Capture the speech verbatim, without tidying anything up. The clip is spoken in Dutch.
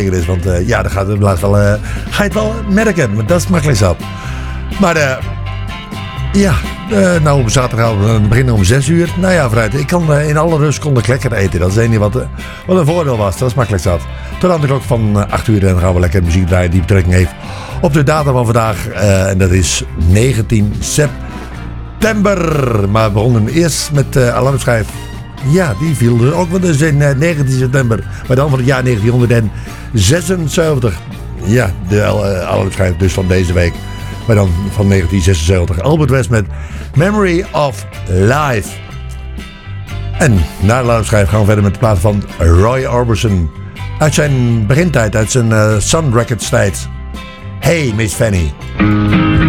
is. Want uh, ja, dan gaat het wel, uh, ga je het wel merken. Maar dat is makkelijk zat. Maar uh, ja, uh, nou op zaterdagavond uh, beginnen om zes uur. Nou ja, vooruit. Ik kan uh, in alle rust kon ik lekker eten. Dat is het enige wat, uh, wat een voordeel was. Dat is makkelijk zat. Tot aan de klok van uh, acht uur. En dan gaan we lekker muziek draaien die betrekking heeft op de datum van vandaag. Uh, en dat is negentien september. Maar we begonnen eerst met uh, alarmschijf. Ja, die viel er ook wel dus in uh, negentien september. Maar dan van het jaar negentienhonderdzesenzeventig. Ja, de uh, alarmschijf dus van deze week. Maar dan van negentien zesenzeventig. Albert West met Memory of Life. En na de alarmschijf gaan we verder met de plaat van Roy Orbison. Uit zijn begintijd, uit zijn uh, Sun Records tijd. Hey, Miss Fanny.